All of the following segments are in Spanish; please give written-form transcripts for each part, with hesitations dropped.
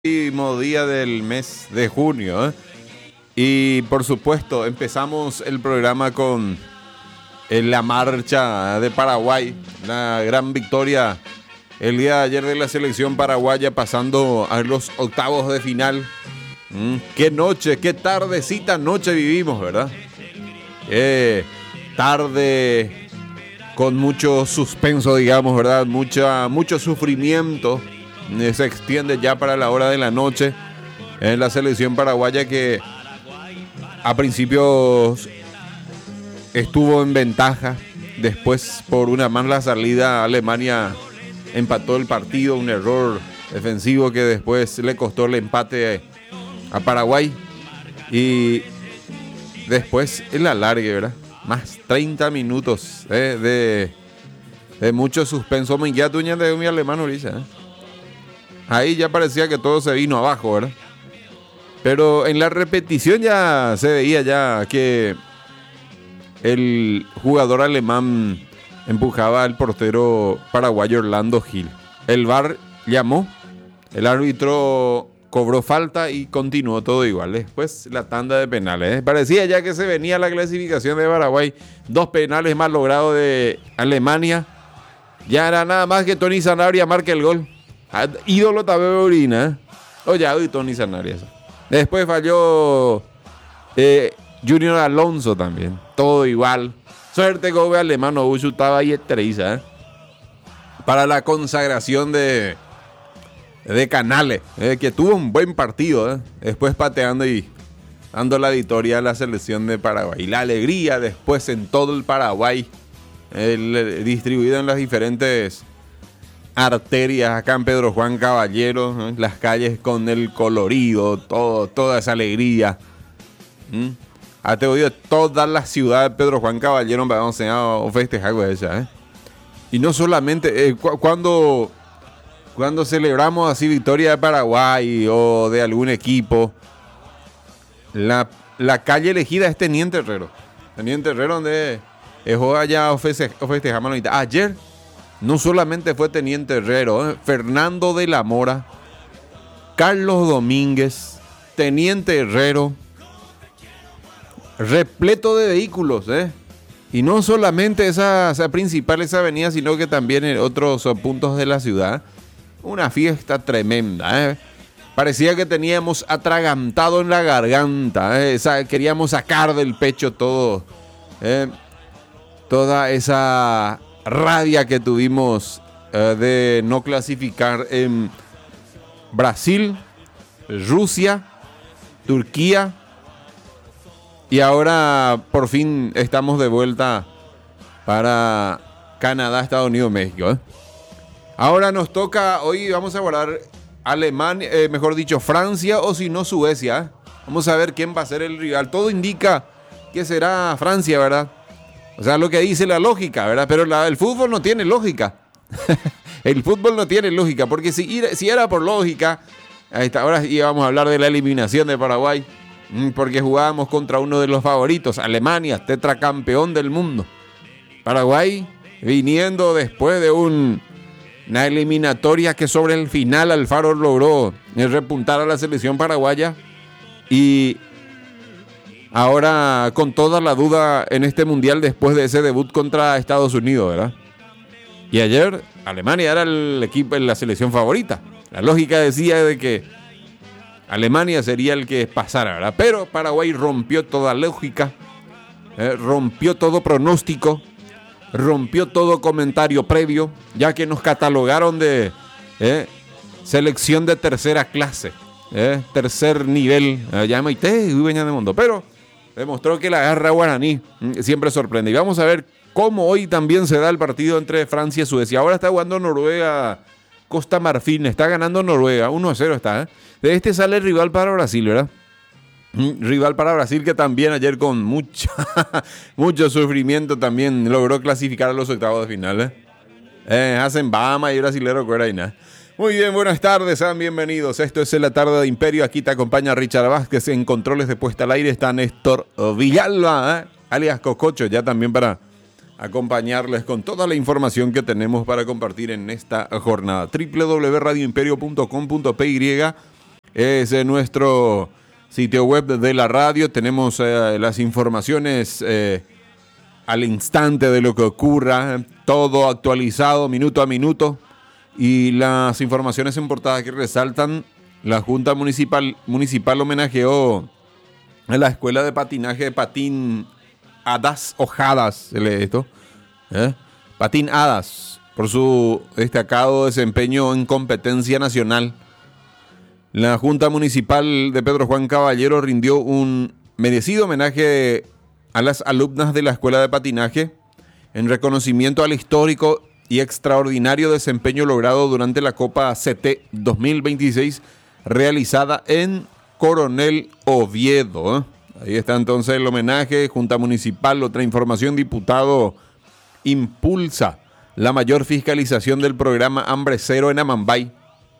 Último día del mes de junio, ¿eh? Y por supuesto empezamos el programa con la marcha de Paraguay, la gran victoria el día de ayer de la selección paraguaya pasando a los octavos de final. Qué noche, qué tardecita noche vivimos, ¿verdad? Tarde con mucho suspenso, digamos, ¿verdad? Mucho sufrimiento. Se extiende ya para la hora de la noche en la selección paraguaya, que a principios estuvo en ventaja. Después, por una mala salida, Alemania empató el partido, un error defensivo que después le costó el empate a Paraguay. Y después el alargue, ¿verdad? Más 30 minutos de mucho suspenso. Me ya tuña de mi alemán ahorita, Ahí ya parecía que todo se vino abajo, ¿verdad? Pero en la repetición ya se veía ya que el jugador alemán empujaba al portero paraguayo Orlando Gil. El VAR llamó, el árbitro cobró falta y continuó todo igual. Después la tanda de penales. Parecía ya que se venía la clasificación de Paraguay. 2 penales más logrados de Alemania. Ya era nada más que Tony Sanabria marque el gol. Ídolo Tabeurina. Oye, hoy Tony Sanabria. Después falló Junior Alonso también. Todo igual. Suerte que el alemán no chutaba ahí estrella, para la consagración de Canales, que tuvo un buen partido, después pateando y dando la victoria a la selección de Paraguay. Y la alegría después en todo el Paraguay, distribuido en las diferentes arterias acá en Pedro Juan Caballero, las calles con el colorido, toda esa alegría. Te oído toda la ciudad de Pedro Juan Caballero vamos a festejar con ella, Y no solamente cuando celebramos así victoria de Paraguay o de algún equipo, la calle elegida es Teniente Herrero. Teniente Herrero, donde juega ya festejamos ayer. No solamente fue Teniente Herrero, Fernando de la Mora, Carlos Domínguez, Teniente Herrero, repleto de vehículos, Y no solamente esa principal, esa avenida, sino que también en otros puntos de la ciudad. Una fiesta tremenda, Parecía que teníamos atragantado en la garganta, queríamos sacar del pecho todo, toda esa rabia que tuvimos de no clasificar en Brasil, Rusia, Turquía, y ahora por fin estamos de vuelta para Canadá, Estados Unidos, México. Ahora nos toca, hoy vamos a abordar Alemania, mejor dicho Francia, o si no Suecia. Vamos a ver quién va a ser el rival. Todo indica que será Francia, ¿verdad? O sea, lo que dice la lógica, ¿verdad? Pero el fútbol no tiene lógica. El fútbol no tiene lógica, porque si era por lógica, ahora íbamos a hablar de la eliminación de Paraguay, porque jugábamos contra uno de los favoritos, Alemania, tetracampeón del mundo. Paraguay, viniendo después de una eliminatoria que sobre el final Alfaro logró repuntar a la selección paraguaya, y ahora con toda la duda en este mundial después de ese debut contra Estados Unidos, ¿verdad? Y ayer Alemania era el equipo, la selección favorita. La lógica decía de que Alemania sería el que pasara, ¿verdad? Pero Paraguay rompió toda lógica, rompió todo pronóstico, rompió todo comentario previo, ya que nos catalogaron de selección de tercera clase. Tercer nivel, pero demostró que la garra guaraní siempre sorprende. Y vamos a ver cómo hoy también se da el partido entre Francia y Suecia. Ahora está jugando Noruega, Costa Marfil, está ganando Noruega, 1-0 está. De este sale el rival para Brasil, ¿verdad? Rival para Brasil, que también ayer con mucho sufrimiento también logró clasificar a los octavos de final. Hacen Bama y brasilero fuera y nada. Muy bien, buenas tardes, sean bienvenidos. Esto es La Tarde de Imperio. Aquí te acompaña Richard Vázquez. En controles de puesta al aire está Néstor Villalba, alias Cococho, ya también para acompañarles con toda la información que tenemos para compartir en esta jornada. www.radioimperio.com.py es nuestro sitio web de la radio. Tenemos las informaciones al instante de lo que ocurra, todo actualizado minuto a minuto. Y las informaciones en portada que resaltan: la Junta Municipal homenajeó a la Escuela de Patinaje de Patín Hadas Ojadas, se lee esto, Patín Hadas, por su destacado desempeño en competencia nacional. La Junta Municipal de Pedro Juan Caballero rindió un merecido homenaje a las alumnas de la Escuela de Patinaje en reconocimiento al histórico y extraordinario desempeño logrado durante la Copa CT 2026 realizada en Coronel Oviedo. Ahí está entonces el homenaje. Junta Municipal, otra información: diputado impulsa la mayor fiscalización del programa Hambre Cero en Amambay.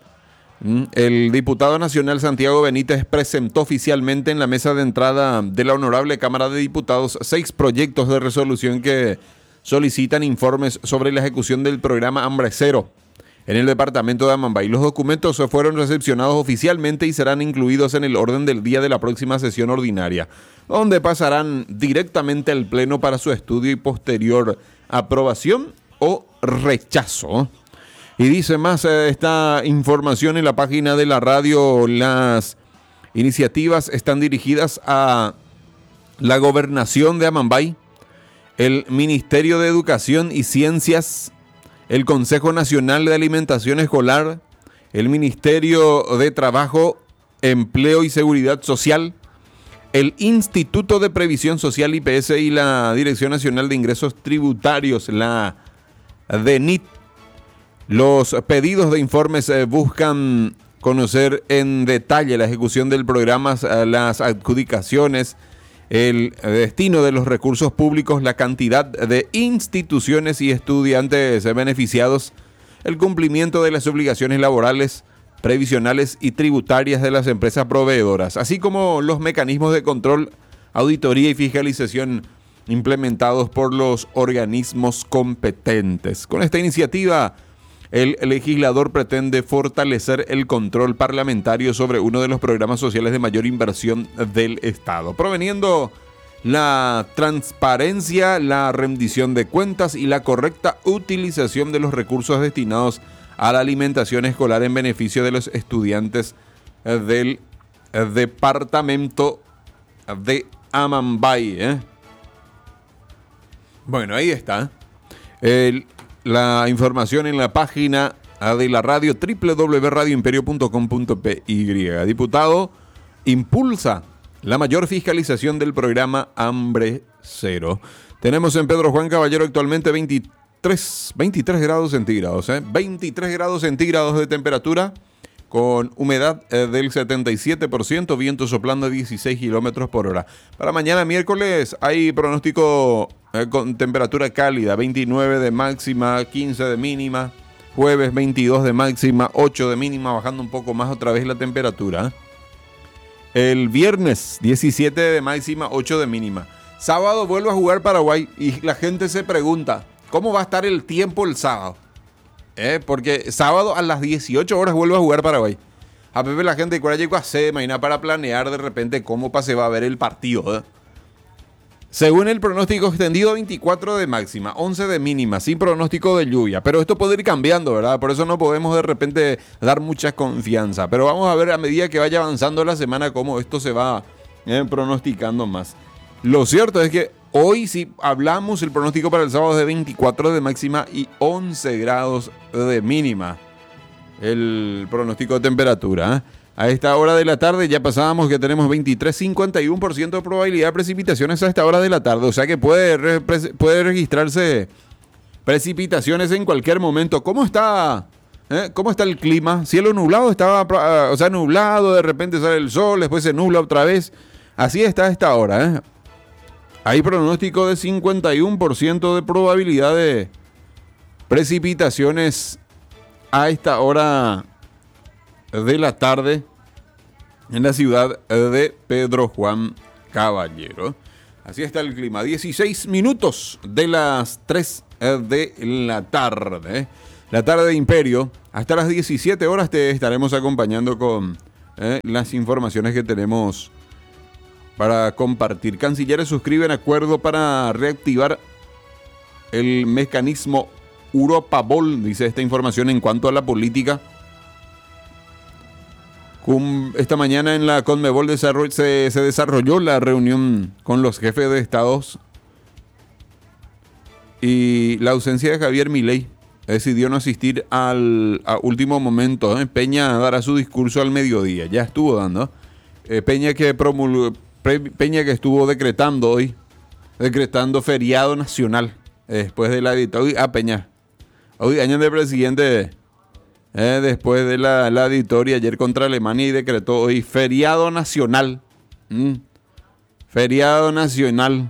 El diputado nacional Santiago Benítez presentó oficialmente en la mesa de entrada de la Honorable Cámara de Diputados 6 proyectos de resolución que solicitan informes sobre la ejecución del programa Hambre Cero en el departamento de Amambay. Los documentos fueron recepcionados oficialmente y serán incluidos en el orden del día de la próxima sesión ordinaria, donde pasarán directamente al Pleno para su estudio y posterior aprobación o rechazo. Y dice más esta información en la página de la radio: las iniciativas están dirigidas a la Gobernación de Amambay, el Ministerio de Educación y Ciencias, el Consejo Nacional de Alimentación Escolar, el Ministerio de Trabajo, Empleo y Seguridad Social, el Instituto de Previsión Social IPS y la Dirección Nacional de Ingresos Tributarios, la DENIT. Los pedidos de informes buscan conocer en detalle la ejecución del programa, las adjudicaciones, el destino de los recursos públicos, la cantidad de instituciones y estudiantes beneficiados, el cumplimiento de las obligaciones laborales, previsionales y tributarias de las empresas proveedoras, así como los mecanismos de control, auditoría y fiscalización implementados por los organismos competentes. Con esta iniciativa, el legislador pretende fortalecer el control parlamentario sobre uno de los programas sociales de mayor inversión del Estado, proveniendo la transparencia, la rendición de cuentas y la correcta utilización de los recursos destinados a la alimentación escolar en beneficio de los estudiantes del departamento de Amambay. Bueno, ahí está. La información en la página de la radio www.radioimperio.com.py. Diputado impulsa la mayor fiscalización del programa Hambre Cero. Tenemos en Pedro Juan Caballero actualmente 23 grados centígrados. 23 grados centígrados de temperatura, con humedad del 77%, viento soplando a 16 kilómetros por hora. Para mañana miércoles hay pronóstico con temperatura cálida: 29 de máxima, 15 de mínima. Jueves 22 de máxima, 8 de mínima, bajando un poco más otra vez la temperatura. El viernes 17 de máxima, 8 de mínima. Sábado vuelve a jugar Paraguay y la gente se pregunta: ¿cómo va a estar el tiempo el sábado? Porque sábado a las 18 horas vuelve a jugar Paraguay. A Pepe la gente de llegó a hacer, imagina, para planear de repente cómo se va a ver el partido. Según el pronóstico extendido, 24 de máxima, 11 de mínima, sin pronóstico de lluvia. Pero esto puede ir cambiando, ¿verdad? Por eso no podemos de repente dar mucha confianza. Pero vamos a ver a medida que vaya avanzando la semana cómo esto se va pronosticando más. Lo cierto es que hoy sí hablamos, el pronóstico para el sábado es de 24 de máxima y 11 grados de mínima. El pronóstico de temperatura. A esta hora de la tarde ya pasábamos que tenemos 23,51% de probabilidad de precipitaciones a esta hora de la tarde. O sea que puede registrarse precipitaciones en cualquier momento. ¿Cómo está el clima? Cielo nublado, nublado, de repente sale el sol, después se nubla otra vez. Así está a esta hora. Hay pronóstico de 51% de probabilidad de precipitaciones a esta hora de la tarde en la ciudad de Pedro Juan Caballero. Así está el clima. 16 minutos de las 3 de la tarde. La tarde de Imperio. Hasta las 17 horas te estaremos acompañando con las informaciones que tenemos para compartir. Cancilleres suscriben acuerdo para reactivar el mecanismo Europabol, dice esta información en cuanto a la política. Esta mañana en la Conmebol se desarrolló la reunión con los jefes de estados y la ausencia de Javier Milei decidió no asistir a último momento. Peña dará su discurso al mediodía, ya estuvo dando. Peña que estuvo decretando feriado nacional después de la victoria. Peña, hoy año de presidente. Después de la victoria ayer contra Alemania y decretó hoy feriado nacional. Feriado nacional.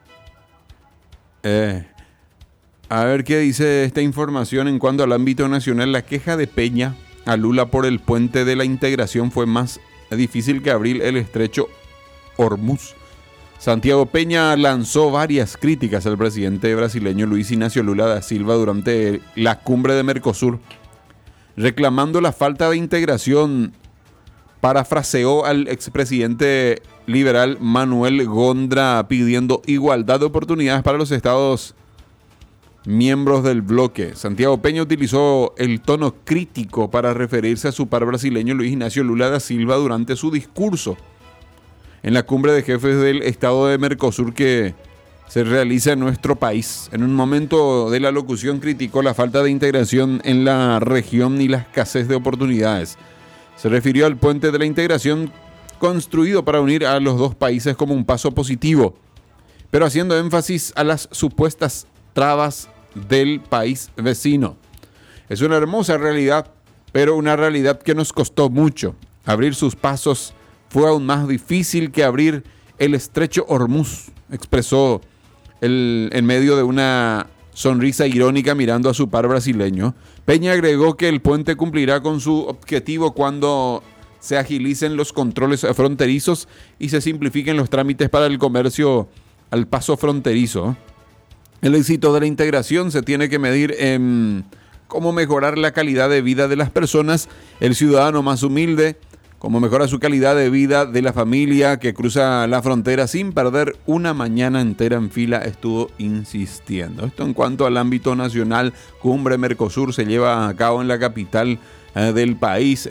A ver qué dice esta información en cuanto al ámbito nacional. La queja de Peña a Lula por el puente de la integración fue más difícil que abrir el estrecho Hormuz. Santiago Peña lanzó varias críticas al presidente brasileño Luis Ignacio Lula da Silva durante la cumbre de Mercosur, reclamando la falta de integración. Parafraseó al expresidente liberal Manuel Gondra pidiendo igualdad de oportunidades para los estados miembros del bloque. Santiago Peña utilizó el tono crítico para referirse a su par brasileño Luis Ignacio Lula da Silva durante su discurso en la cumbre de jefes del estado de Mercosur que se realiza en nuestro país. En un momento de la locución criticó la falta de integración en la región y la escasez de oportunidades. Se refirió al puente de la integración construido para unir a los dos países como un paso positivo, pero haciendo énfasis a las supuestas trabas del país vecino. Es una hermosa realidad, pero una realidad que nos costó mucho. Abrir sus pasos fue aún más difícil que abrir el estrecho Hormuz, expresó en medio de una sonrisa irónica mirando a su par brasileño. Peña agregó que el puente cumplirá con su objetivo cuando se agilicen los controles fronterizos y se simplifiquen los trámites para el comercio al paso fronterizo. El éxito de la integración se tiene que medir en cómo mejorar la calidad de vida de las personas, el ciudadano más humilde, cómo mejora su calidad de vida de la familia que cruza la frontera sin perder una mañana entera en fila, estuvo insistiendo. Esto en cuanto al ámbito nacional. Cumbre Mercosur se lleva a cabo en la capital del país.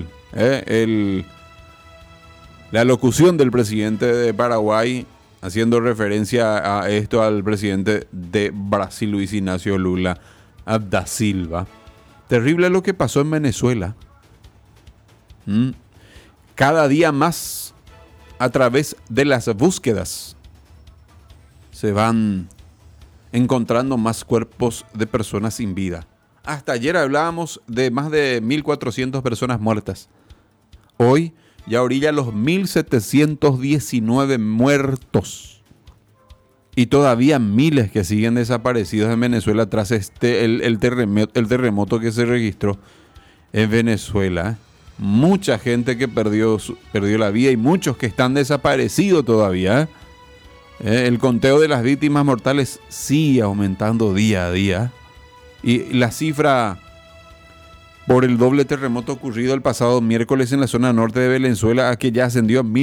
La locución del presidente de Paraguay haciendo referencia a esto al presidente de Brasil, Luis Ignacio Lula da Silva. Terrible lo que pasó en Venezuela. Cada día más, a través de las búsquedas, se van encontrando más cuerpos de personas sin vida. Hasta ayer hablábamos de más de 1.400 personas muertas. Hoy ya orilla los 1.719 muertos. Y todavía miles que siguen desaparecidos en Venezuela tras el terremoto que se registró en Venezuela. Mucha gente que perdió la vida y muchos que están desaparecidos todavía. El conteo de las víctimas mortales sigue aumentando día a día. Y la cifra por el doble terremoto ocurrido el pasado miércoles en la zona norte de Venezuela, a que ya ascendió a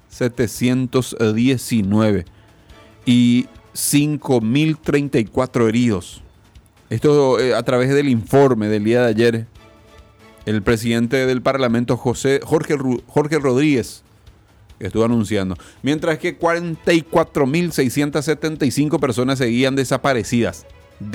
1.719 y 5.034 heridos. Esto a través del informe del día de ayer. El presidente del Parlamento, Jorge Rodríguez, estuvo anunciando. Mientras que 44.675 personas seguían desaparecidas.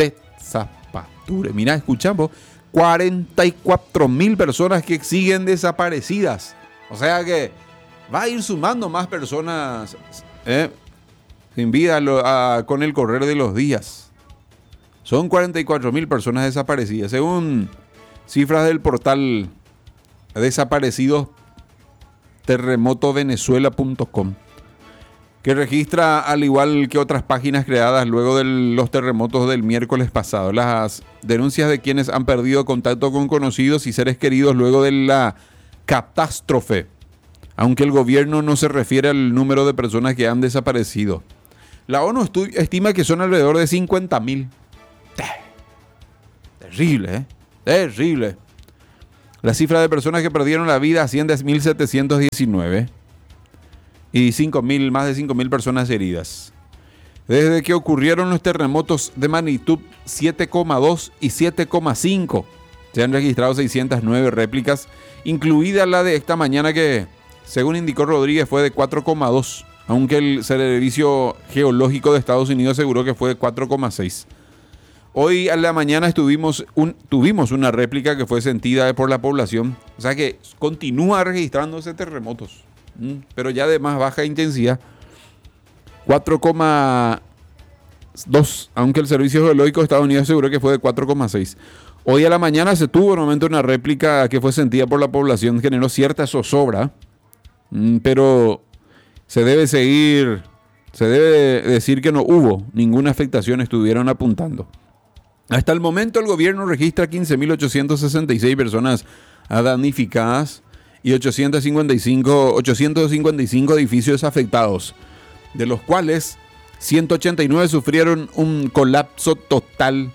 Mirá, escuchamos. 44.000 personas que siguen desaparecidas. O sea que va a ir sumando más personas sin vida con el correr de los días. Son 44.000 personas desaparecidas. Según cifras del portal desaparecidos terremotovenezuela.com, que registra, al igual que otras páginas creadas luego de los terremotos del miércoles pasado, las denuncias de quienes han perdido contacto con conocidos y seres queridos luego de la catástrofe, aunque el gobierno no se refiere al número de personas que han desaparecido. La ONU estima que son alrededor de 50.000. Terrible, Terrible. La cifra de personas que perdieron la vida asciende a 1.719 y más de 5.000 personas heridas. Desde que ocurrieron los terremotos de magnitud 7,2 y 7,5, se han registrado 609 réplicas, incluida la de esta mañana que, según indicó Rodríguez, fue de 4,2, aunque el Servicio Geológico de Estados Unidos aseguró que fue de 4,6. Hoy a la mañana tuvimos una réplica que fue sentida por la población, o sea que continúa registrándose terremotos, pero ya de más baja intensidad. 4,2, aunque el Servicio Geológico de Estados Unidos aseguró que fue de 4,6. Hoy a la mañana se tuvo nuevamente una réplica que fue sentida por la población, generó cierta zozobra, pero se debe decir que no hubo ninguna afectación, estuvieron apuntando. Hasta el momento el gobierno registra 15.866 personas damnificadas y 855 edificios afectados, de los cuales 189 sufrieron un colapso total.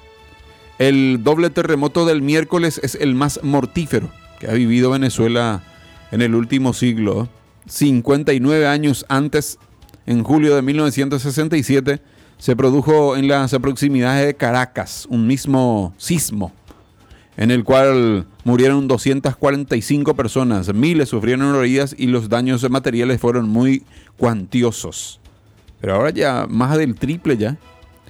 El doble terremoto del miércoles es el más mortífero que ha vivido Venezuela en el último siglo. 59 años antes, en julio de 1967, se produjo en las proximidades de Caracas un mismo sismo, en el cual murieron 245 personas, miles sufrieron heridas y los daños materiales fueron muy cuantiosos. Pero ahora ya más del triple ya.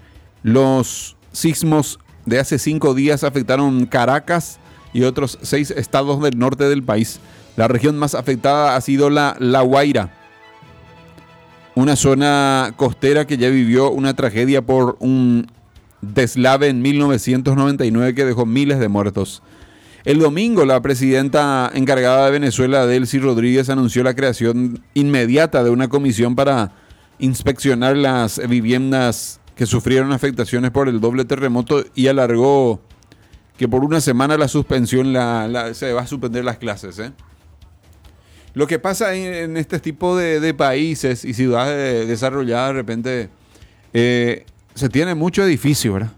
Los sismos de hace 5 días afectaron Caracas y otros 6 estados del norte del país. La región más afectada ha sido La Guaira, una zona costera que ya vivió una tragedia por un deslave en 1999 que dejó miles de muertos. El domingo, la presidenta encargada de Venezuela, Delcy Rodríguez, anunció la creación inmediata de una comisión para inspeccionar las viviendas que sufrieron afectaciones por el doble terremoto y alargó que por una semana la suspensión se va a suspender las clases. Lo que pasa en este tipo de países y ciudades desarrolladas, de repente, se tiene mucho edificio, ¿verdad?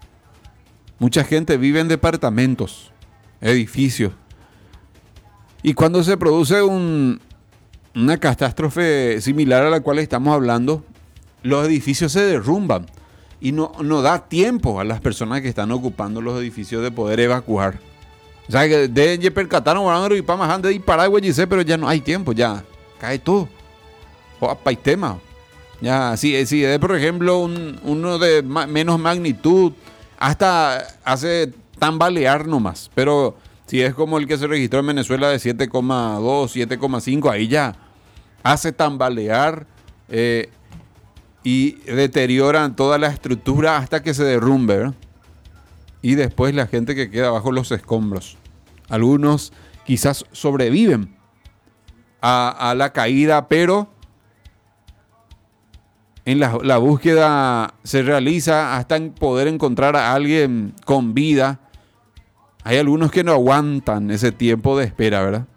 Mucha gente vive en departamentos, edificios. Y cuando se produce una catástrofe similar a la cual estamos hablando, los edificios se derrumban y no da tiempo a las personas que están ocupando los edificios de poder evacuar. O sea, que de percataron y para más de Paraguay, pero ya no hay tiempo, ya cae todo. O tema. Ya, si es por ejemplo uno de menos magnitud, hasta hace tambalear nomás. Pero si es como el que se registró en Venezuela de 7,2, 7,5, ahí ya hace tambalear y deterioran toda la estructura hasta que se derrumbe, ¿verdad? Y después la gente que queda bajo los escombros. Algunos quizás sobreviven a la caída, pero en la búsqueda se realiza hasta poder encontrar a alguien con vida. Hay algunos que no aguantan ese tiempo de espera, ¿verdad?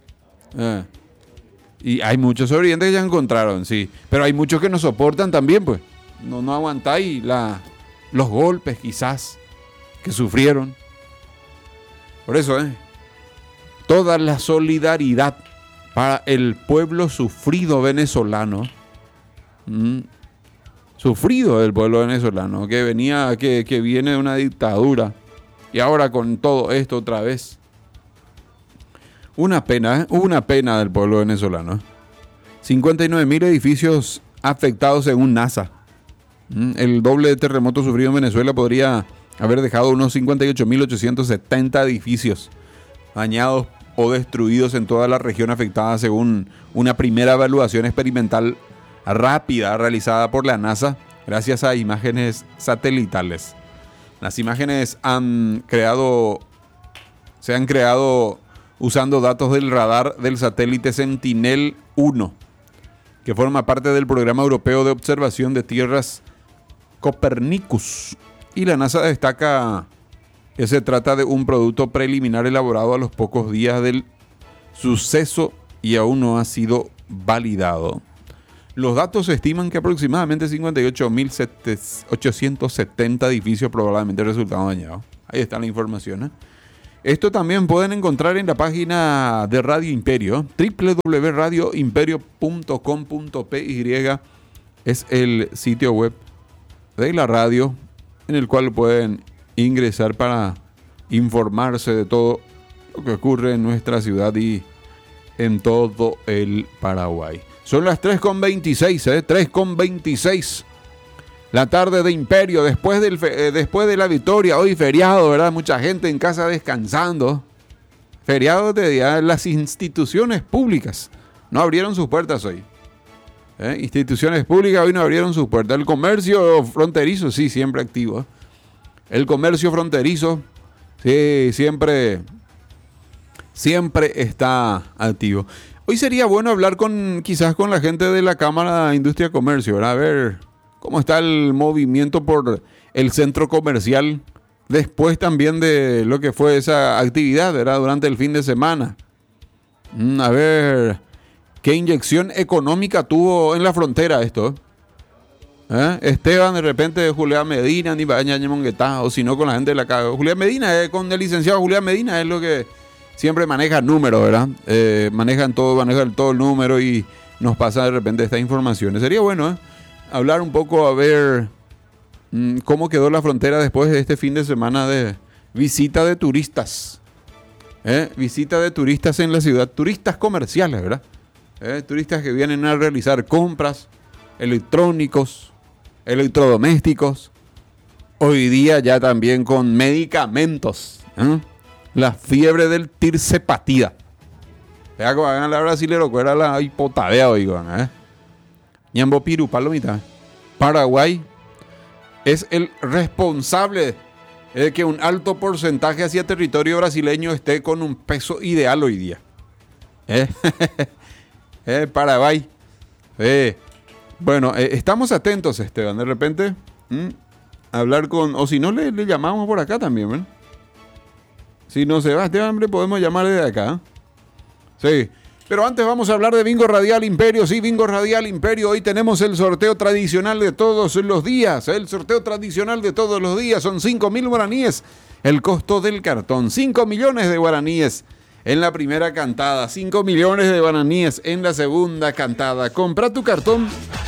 Y hay muchos sobrevivientes que ya encontraron, sí. Pero hay muchos que no soportan también, pues. No aguantáis los golpes quizás que sufrieron. Por eso, toda la solidaridad para el pueblo sufrido venezolano. Sufrido el pueblo venezolano, que viene de una dictadura. Y ahora con todo esto otra vez. Una pena del pueblo venezolano. 59.000 edificios afectados según NASA. El doble de terremoto sufrido en Venezuela podría haber dejado unos 58.870 edificios dañados o destruidos en toda la región afectada, según una primera evaluación experimental rápida realizada por la NASA gracias a imágenes satelitales. Las imágenes se han creado usando datos del radar del satélite Sentinel-1, que forma parte del programa europeo de observación de tierras Copernicus. Y la NASA destaca que se trata de un producto preliminar elaborado a los pocos días del suceso y aún no ha sido validado. Los datos estiman que aproximadamente 58.870 edificios probablemente resultaron dañados. Ahí está la información. Esto también pueden encontrar en la página de Radio Imperio, www.radioimperio.com.py. Es el sitio web de la radio en el cual pueden ingresar para informarse de todo lo que ocurre en nuestra ciudad y en todo el Paraguay. Son las 3:26, 3:26. La tarde de Imperio, después de la victoria, hoy feriado, ¿verdad? Mucha gente en casa descansando. Feriado de día, las instituciones públicas no abrieron sus puertas hoy. Instituciones públicas hoy no abrieron sus puertas. El comercio fronterizo, sí, siempre activo. El comercio fronterizo, sí, siempre está activo. Hoy sería bueno hablar quizás con la gente de la Cámara de Industria y Comercio, ¿verdad? A ver cómo está el movimiento por el centro comercial después también de lo que fue esa actividad, ¿verdad? Durante el fin de semana. A ver qué inyección económica tuvo en la frontera esto. Esteban, de repente, Julián Medina, ni Baña Monguetá, o si no con la gente de la casa. Julián Medina, con el licenciado Julián Medina, es lo que siempre maneja números, ¿verdad? Maneja todo el número y nos pasa de repente estas informaciones. Sería bueno, hablar un poco, a ver cómo quedó la frontera después de este fin de semana de visita de turistas. Visita de turistas en la ciudad, turistas comerciales, ¿verdad? Turistas que vienen a realizar compras, electrónicos, electrodomésticos, hoy día ya también con medicamentos. La fiebre del tirsepatida. Vea que van a la brasilera, que era la hipotavea, oigan, Ñambo Piru, palomita. Paraguay es el responsable de que un alto porcentaje hacia territorio brasileño esté con un peso ideal hoy día. Paraguay. Bueno, estamos atentos, Esteban. De repente, hablar con... O si no, le llamamos por acá también, ¿verdad? Si no se va, Esteban, podemos llamar desde acá. Sí. Pero antes vamos a hablar de Bingo Radial Imperio. Sí, Bingo Radial Imperio. Hoy tenemos el sorteo tradicional de todos los días. El sorteo tradicional de todos los días son 5.000 guaraníes. El costo del cartón, 5 millones de guaraníes en la primera cantada, 5 millones de guaraníes en la segunda cantada. Compra tu cartón,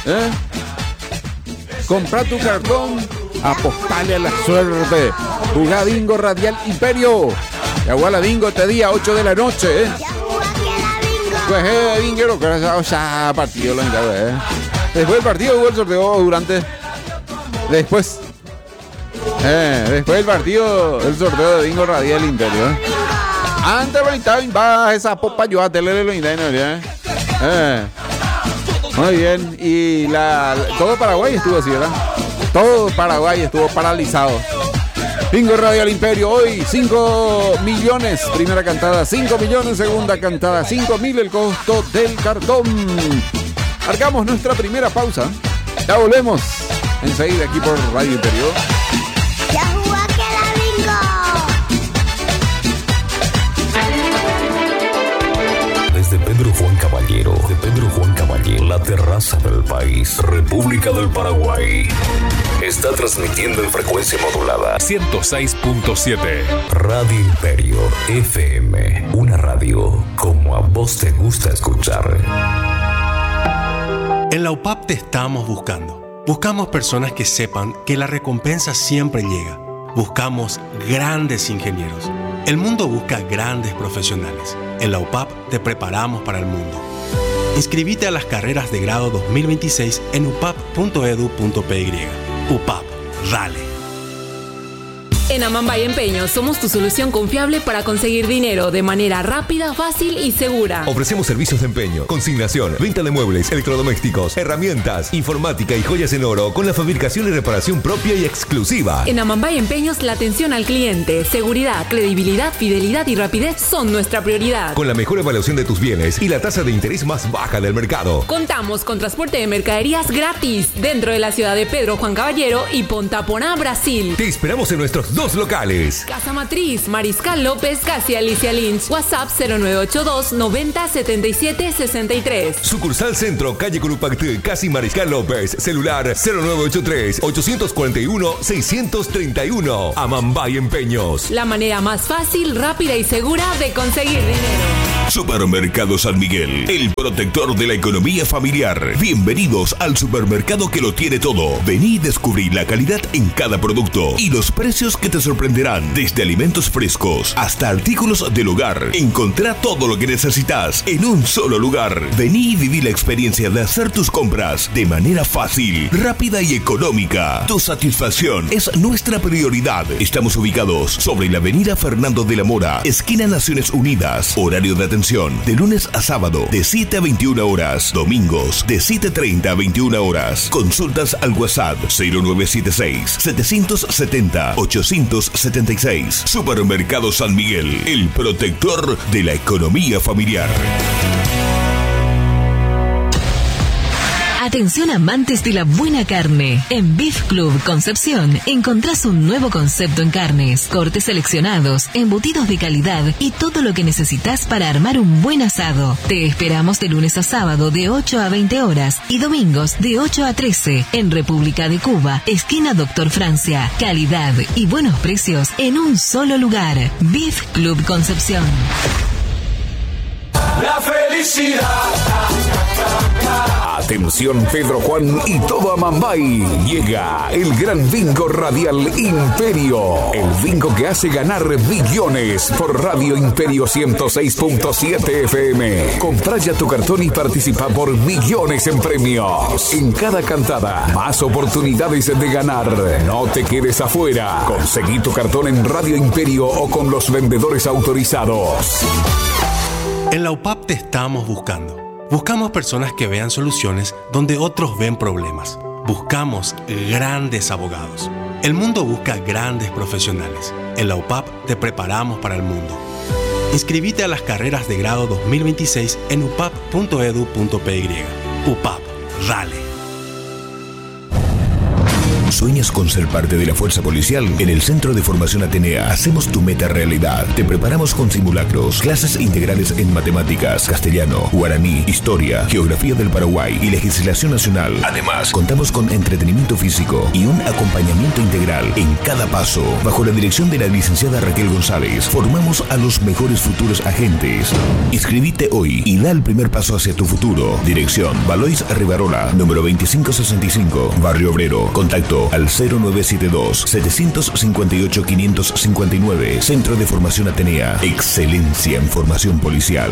compra tu cartón, apostale a la suerte. Jugá Bingo Radial Imperio. Y aguala Bingo este día, 8 de la noche, Pues Binguero, que ya partido lo encargo, Después del partido hubo el sorteo Después del partido, el sorteo de Bingo Radial Imperio, Antes va esa popa yo a telele Muy bien. Y todo Paraguay estuvo así, ¿verdad? Todo Paraguay estuvo paralizado. Bingo Radial Imperio hoy, 5 millones, primera cantada, 5 millones, segunda cantada, 5.000 el costo del cartón. Marcamos nuestra primera pausa. Ya volvemos enseguida aquí por Radio Imperio. ¡Ya jugó que la bingo! Desde Pedro Juan Caballero, la terraza del país, República del Paraguay. Está transmitiendo en frecuencia modulada 106.7 Radio Imperio FM, una radio como a vos te gusta escuchar. En la UPAP te estamos buscando. Buscamos personas que sepan que la recompensa siempre llega. Buscamos grandes ingenieros. El mundo busca grandes profesionales. En la UPAP te preparamos para el mundo. Inscribite a las carreras de grado 2026 en upap.edu.py. UPAP, dale. En Amambay Empeños somos tu solución confiable para conseguir dinero de manera rápida, fácil y segura. Ofrecemos servicios de empeño, consignación, venta de muebles, electrodomésticos, herramientas, informática y joyas en oro con la fabricación y reparación propia y exclusiva. En Amambay Empeños la atención al cliente, seguridad, credibilidad, fidelidad y rapidez son nuestra prioridad. Con la mejor evaluación de tus bienes y la tasa de interés más baja del mercado. Contamos con transporte de mercaderías gratis dentro de la ciudad de Pedro Juan Caballero y Ponta Porá, Brasil. Te esperamos en nuestros 2 2 locales. Casa Matriz, Mariscal López, casi Alicia Lynch. WhatsApp 0982 90 77 63. Sucursal Centro, calle Curupactí, casi Mariscal López. Celular 0983 841 631. Amambay Empeños. La manera más fácil, rápida y segura de conseguir dinero. Supermercado San Miguel, el protector de la economía familiar. Bienvenidos al supermercado que lo tiene todo. Vení y descubrí la calidad en cada producto y los precios que te sorprenderán. Desde alimentos frescos hasta artículos del hogar. Encontrá todo lo que necesitas en un solo lugar. Vení y viví la experiencia de hacer tus compras de manera fácil, rápida y económica. Tu satisfacción es nuestra prioridad. Estamos ubicados sobre la avenida Fernando de la Mora, esquina Naciones Unidas. Horario de atención de lunes a sábado de 7 a 21 horas, domingos de 7:30 a 21 horas. Consultas al WhatsApp 0976 770 876. Supermercado San Miguel, el protector de la economía familiar. Atención amantes de la buena carne. En Beef Club Concepción encontrás un nuevo concepto en carnes, cortes seleccionados, embutidos de calidad y todo lo que necesitas para armar un buen asado. Te esperamos de lunes a sábado de 8 a 20 horas y domingos de 8 a 13 en República de Cuba, esquina Doctor Francia. Calidad y buenos precios en un solo lugar. Beef Club Concepción. La felicidad. Atención Pedro Juan y todo Amambay. Llega el gran bingo radial Imperio. El bingo que hace ganar billones por Radio Imperio 106.7 FM. Comprá ya tu cartón y participa por millones en premios. En cada cantada, más oportunidades de ganar. No te quedes afuera. Conseguí tu cartón en Radio Imperio o con los vendedores autorizados. En la UPAP te estamos buscando. Buscamos personas que vean soluciones donde otros ven problemas. Buscamos grandes abogados. El mundo busca grandes profesionales. En la UPAP te preparamos para el mundo. Inscribite a las carreras de grado 2026 en upap.edu.py. UPAP, dale. ¿Sueñas con ser parte de la fuerza policial? En el Centro de Formación Atenea hacemos tu meta realidad. Te preparamos con simulacros, clases integrales en matemáticas, castellano, guaraní, historia, geografía del Paraguay y legislación nacional. Además, contamos con entretenimiento físico y un acompañamiento integral en cada paso. Bajo la dirección de la licenciada Raquel González, formamos a los mejores futuros agentes. Inscribite hoy y da el primer paso hacia tu futuro. Dirección: Valois Rivarola, número 2565, Barrio Obrero. Contacto al 0972-758-559. Centro de Formación Atenea. Excelencia en formación policial.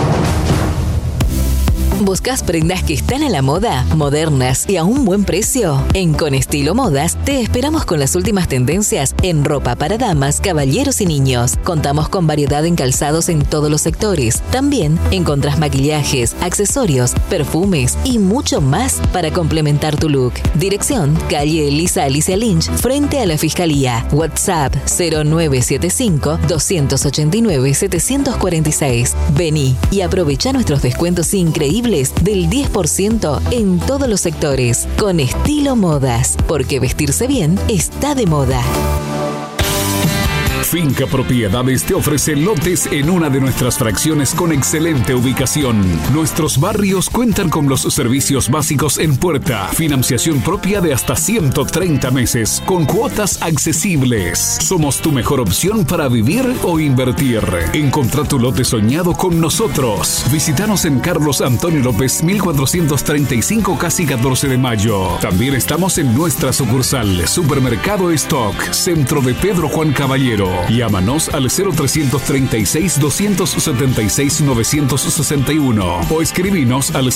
¿Buscas prendas que están a la moda, modernas y a un buen precio? En Con Estilo Modas te esperamos con las últimas tendencias en ropa para damas, caballeros y niños. Contamos con variedad en calzados en todos los sectores. También encontrás maquillajes, accesorios, perfumes y mucho más para complementar tu look. Dirección: calle Elisa Alicia Lynch, frente a la Fiscalía. WhatsApp 0975 289 746. Vení y aprovecha nuestros descuentos increíbles del 10% en todos los sectores. Con Estilo Modas, porque vestirse bien está de moda. Finca Propiedades te ofrece lotes en una de nuestras fracciones con excelente ubicación. Nuestros barrios cuentan con los servicios básicos en puerta, financiación propia de hasta 130 meses, con cuotas accesibles. Somos tu mejor opción para vivir o invertir. Encontrá tu lote soñado con nosotros. Visítanos en Carlos Antonio López 1435, casi 14 de mayo. También estamos en nuestra sucursal Supermercado Stock, centro de Pedro Juan Caballero. Llámanos al 0326-276-961 o escribinos al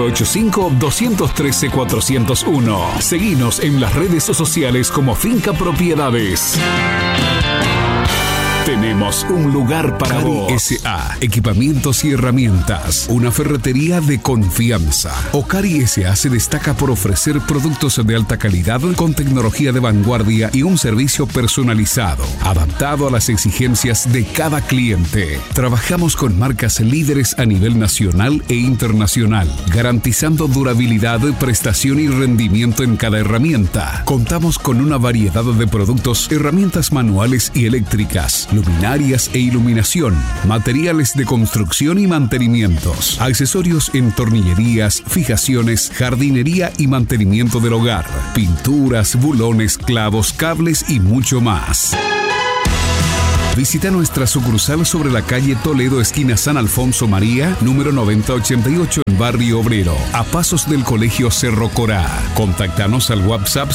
0985-213-401. Seguinos en las redes sociales como Finca Propiedades. Tenemos un lugar para vos. Ocari S.A. Equipamientos y herramientas. Una ferretería de confianza. Ocari S.A. se destaca por ofrecer productos de alta calidad con tecnología de vanguardia y un servicio personalizado, adaptado a las exigencias de cada cliente. Trabajamos con marcas líderes a nivel nacional e internacional, garantizando durabilidad, prestación y rendimiento en cada herramienta. Contamos con una variedad de productos, herramientas manuales y eléctricas, luminarias e iluminación, materiales de construcción y mantenimientos, accesorios en tornillerías, fijaciones, jardinería y mantenimiento del hogar, pinturas, bulones, clavos, cables y mucho más. Visita nuestra sucursal sobre la calle Toledo, esquina San Alfonso María, número 9088 en Barrio Obrero, a pasos del Colegio Cerro Corá. Contáctanos al WhatsApp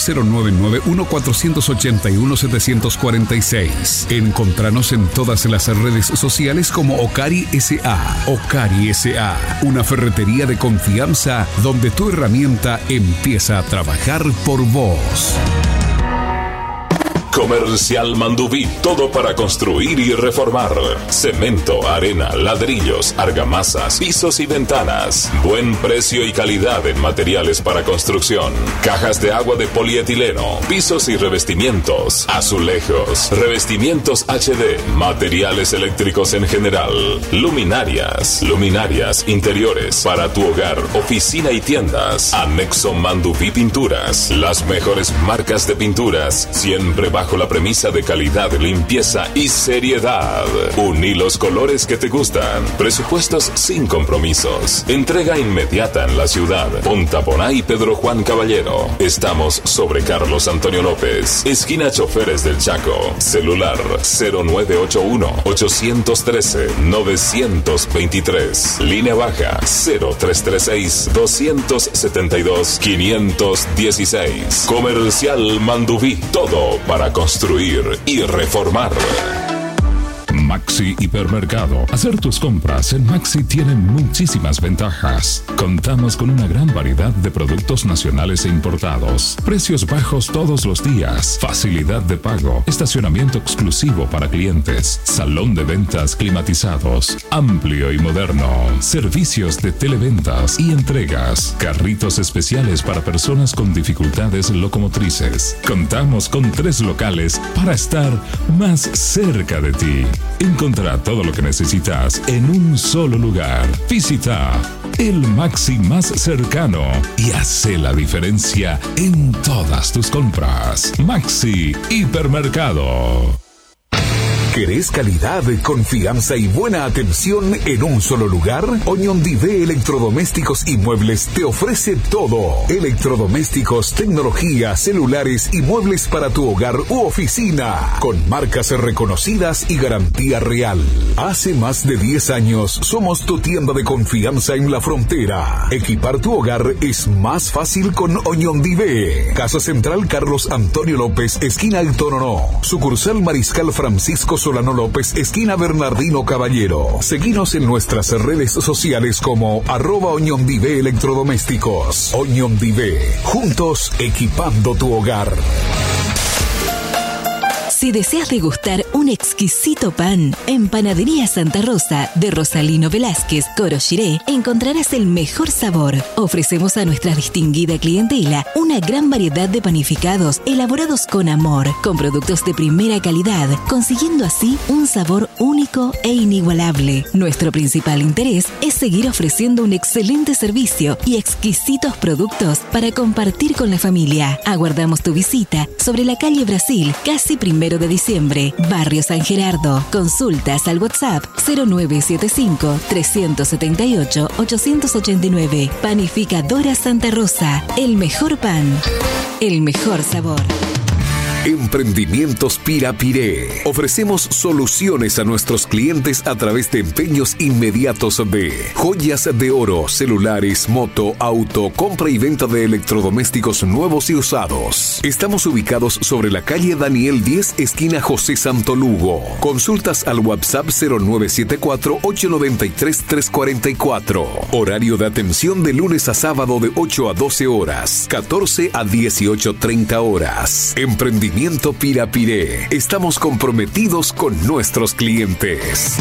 099-481-746. Encontranos en todas las redes sociales como Ocari S.A. Ocari S.A., una ferretería de confianza donde tu herramienta empieza a trabajar por vos. Comercial Mandubí, todo para construir y reformar. Cemento, arena, ladrillos, argamasas, pisos y ventanas. Buen precio y calidad en materiales para construcción. Cajas de agua de polietileno, pisos y revestimientos, azulejos, revestimientos HD, materiales eléctricos en general, luminarias interiores para tu hogar, oficina y tiendas. Anexo Mandubí Pinturas, las mejores marcas de pinturas, siempre bajo la premisa de calidad, limpieza y seriedad. Uní los colores que te gustan. Presupuestos sin compromisos. Entrega inmediata en la ciudad. Pontaponá y Pedro Juan Caballero. Estamos sobre Carlos Antonio López, esquina Choferes del Chaco. Celular 0981-813-923. Línea baja 0336-272-516. Comercial Mandubí, todo para construir y reformar. Maxi Hipermercado. Hacer tus compras en Maxi tiene muchísimas ventajas. Contamos con una gran variedad de productos nacionales e importados. Precios bajos todos los días. Facilidad de pago. Estacionamiento exclusivo para clientes. Salón de ventas climatizados. Amplio y moderno. Servicios de televentas y entregas. Carritos especiales para personas con dificultades locomotrices. Contamos con 3 locales para estar más cerca de ti. Encontrará todo lo que necesitas en un solo lugar. Visita el Maxi más cercano y hace la diferencia en todas tus compras. Maxi Hipermercado. ¿Querés calidad, confianza y buena atención en un solo lugar? Oñondivé Electrodomésticos y Muebles te ofrece todo. Electrodomésticos, tecnología, celulares y muebles para tu hogar u oficina. Con marcas reconocidas y garantía real. Hace más de 10 años somos tu tienda de confianza en la frontera. Equipar tu hogar es más fácil con Oñondivé. Casa Central Carlos Antonio López, esquina El Toronó. Sucursal Mariscal Francisco Solano López, esquina Bernardino Caballero. Seguinos en nuestras redes sociales como @Oñondivé Electrodomésticos. Oñondivé, juntos equipando tu hogar. Si deseas degustar un exquisito pan, en Panadería Santa Rosa de Rosalino Velázquez, Coro Chiré, encontrarás el mejor sabor. Ofrecemos a nuestra distinguida clientela una gran variedad de panificados elaborados con amor, con productos de primera calidad, consiguiendo así un sabor único e inigualable. Nuestro principal interés es seguir ofreciendo un excelente servicio y exquisitos productos para compartir con la familia. Aguardamos tu visita sobre la calle Brasil, casi 1 de diciembre, Barrio San Gerardo. Consultas al WhatsApp 0975-378-889. Panificadora Santa Rosa. El mejor pan, el mejor sabor. Emprendimientos Pirapiré. Ofrecemos soluciones a nuestros clientes a través de empeños inmediatos de joyas de oro, celulares, moto, auto, compra y venta de electrodomésticos nuevos y usados. Estamos ubicados sobre la calle Daniel 10, esquina José Santo Lugo. Consultas al WhatsApp 0974-893-344. Horario de atención de lunes a sábado de 8 a 12 horas, 14 a 18:30 horas. Emprendimientos Emprendimiento Pirapiré. Estamos comprometidos con nuestros clientes.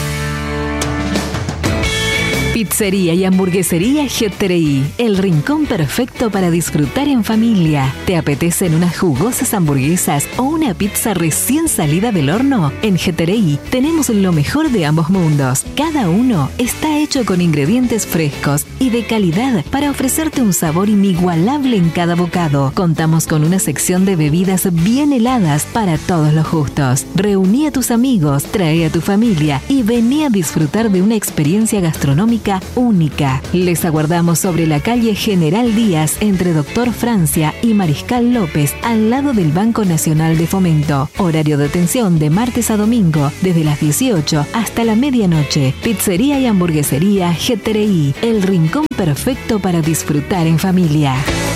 Pizzería y hamburguesería Heterei, el rincón perfecto para disfrutar en familia. ¿Te apetecen unas jugosas hamburguesas o una pizza recién salida del horno? En Heterei tenemos lo mejor de ambos mundos. Cada uno está hecho con ingredientes frescos y de calidad para ofrecerte un sabor inigualable en cada bocado. Contamos con una sección de bebidas bien heladas para todos los gustos. Reuní a tus amigos, trae a tu familia y vení a disfrutar de una experiencia gastronómica única. Les aguardamos sobre la calle General Díaz, entre Doctor Francia y Mariscal López, al lado del Banco Nacional de Fomento. Horario de atención de martes a domingo, desde las 18 hasta la medianoche. Pizzería y hamburguesería Heterei, el rincón perfecto para disfrutar en familia.